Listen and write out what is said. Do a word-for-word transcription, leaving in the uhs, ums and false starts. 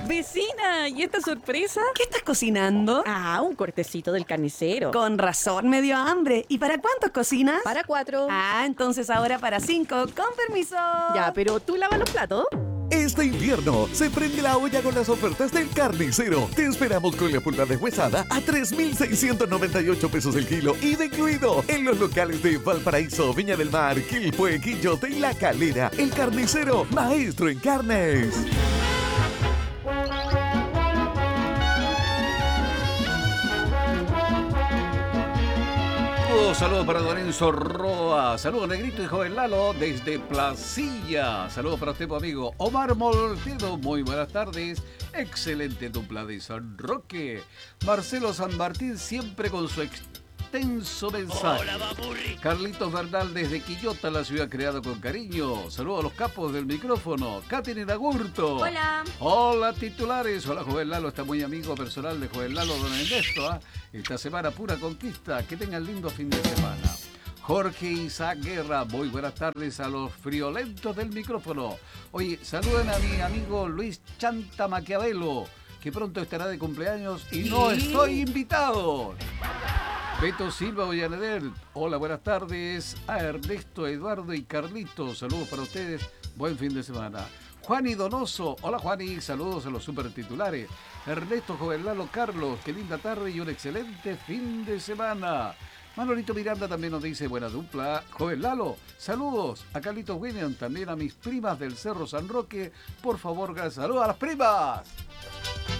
Vecina, ¿y esta sorpresa? ¿Qué estás cocinando? Ah, un cortecito del carnicero. Con razón me dio hambre. ¿Y para cuántos cocinas? Para cuatro. Ah, entonces ahora para cinco. Con permiso. Ya, pero ¿tú lavas los platos? Este invierno se prende la olla con las ofertas del Carnicero. Te esperamos con la pulpa deshuesada a tres mil seiscientos noventa y ocho pesos el kilo y de incluido en los locales de Valparaíso, Viña del Mar, Quilpué, Quillote y La Calera. El Carnicero, maestro en carnes. Saludos para Don Enzo Roa, saludos Negrito y Joven Lalo desde Placilla, saludos para usted, amigo Omar Moltedo, muy buenas tardes, excelente dupla de San Roque, Marcelo San Martín siempre con su extenso mensaje. Hola, Carlitos Bernal desde Quillota, la ciudad creada con cariño, saludos a los capos del micrófono, Katherine Agurto. Hola. Hola titulares, hola Joven Lalo, está muy amigo personal de Joven Lalo, don Ernesto, ¿eh? Esta semana pura conquista, que tengan lindo fin de semana. Jorge Isaac Guerra, muy buenas tardes a los friolentos del micrófono. Oye, saluden a mi amigo Luis Chanta Maquiavelo, que pronto estará de cumpleaños y ¿Sí? no estoy invitado. Beto Silva Villanueva, hola, buenas tardes a Ernesto, Eduardo y Carlitos, saludos para ustedes, buen fin de semana. Juani Donoso, hola Juani, saludos a los super titulares. Ernesto Jovenlalo Carlos, qué linda tarde y un excelente fin de semana. Manolito Miranda también nos dice, buena dupla. Jovenlalo, saludos a Carlitos William, también a mis primas del Cerro San Roque. Por favor, gracias. Saludos a las primas.